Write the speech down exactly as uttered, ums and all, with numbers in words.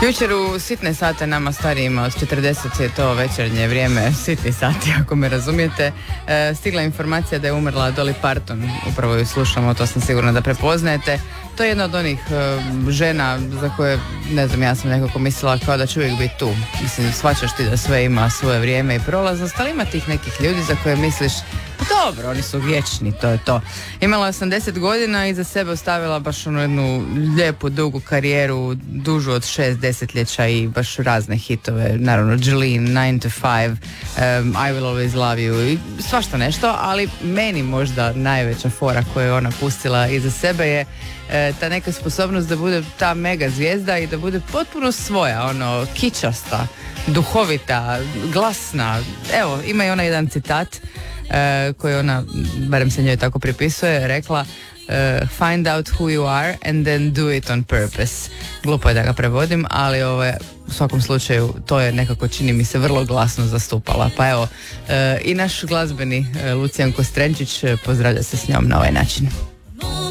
Jučer u sitne sate nama starijima od četrdeset je to večernje vrijeme, sitni sati ako me razumijete, e, stigla informacija da je umrla Dolly Parton, upravo ju slušamo, to sam sigurna da prepoznajete. To je jedna od onih e, žena za koje, ne znam, ja sam nekako mislila kao da će uvijek biti tu. Mislim, shvaćaš ti da sve ima svoje vrijeme i prolaznost, ali ima tih nekih ljudi za koje misliš, pa dobro, oni su vječni, to je to. Imala osamdeset godina i iza sebe ostavila baš onu jednu lijepu, dugu karijeru, dužu od šest desetljeća i baš razne hitove, naravno Jolene, nine to five, um, I Will Always Love You i svašta nešto, ali meni možda najveća fora koju je ona pustila iza sebe je e, ta neka sposobnost da bude ta mega zvijezda i da bude potpuno svoja, ono, kičasta, duhovita, glasna. Evo, ima i ona jedan citat Uh, koji ona, barem se njoj tako pripisuje, rekla uh, find out who you are and then do it on purpose. Glupo je da ga prevodim, ali ovo je, u svakom slučaju to je nekako, čini mi se, vrlo glasno zastupala. Pa evo, uh, i naš glazbeni uh, Lucijan Kostrenčić uh, pozdravlja se s njom na ovaj način.